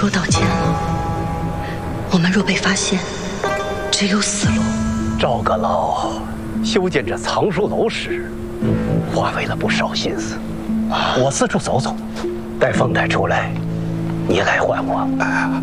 捉到监牢，我们若被发现，只有死路。 赵阁老修建这藏书楼时，花费了不少心思。我四处走走，待凤台出来，你来唤我。